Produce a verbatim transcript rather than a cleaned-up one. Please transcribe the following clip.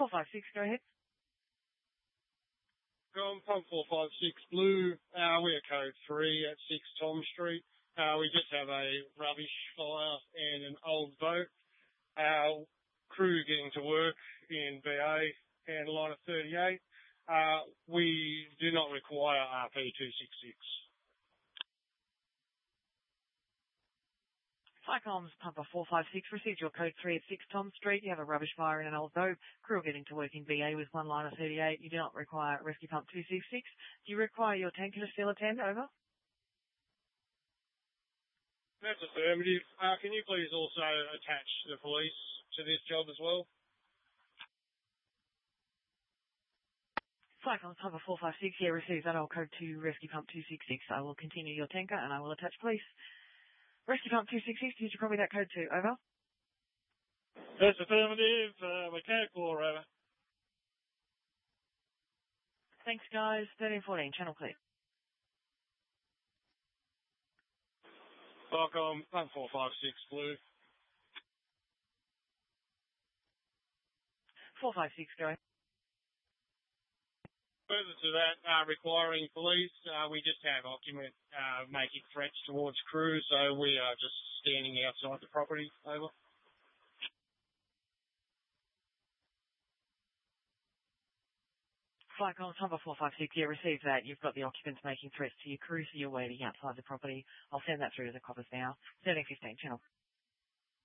four five six, go ahead. Um, pump four five six Blue, uh, we're code three at six Tom Street. Uh, we just have a rubbish fire and an old boat. Our crew getting to work in B A and line of thirty-eight. Uh, we do not require R P two sixty-six. Cyclones Pumper four five six received your code three at six Tom Street. You have a rubbish fire in an old boat. Crew are getting to work in B A with one line of thirty-eight. You do not require rescue pump two sixty-six. Do you require your tanker to still attend? Over. That's affirmative. Uh, can you please also attach the police to this job as well? Cyclones Pumper four five six here receives that old code two rescue pump two sixty-six. I will continue your tanker and I will attach police. Rescue pump two sixty-six, did you copy that code too? Over. That's affirmative. Uh, mechanical or over. Thanks, guys. thirteen fourteen, channel clear. Welcome, pump four five six Blue. four five six, go ahead. Further to that, uh, requiring police, uh, we just have occupant uh, making threats towards crew, so we are just standing outside the property. Over. Cyclones Pumper four five six here received that. You've got the occupants making threats to your crew, so you're waiting outside the property. I'll send that through to the coppers now. thirteen fifteen, channel.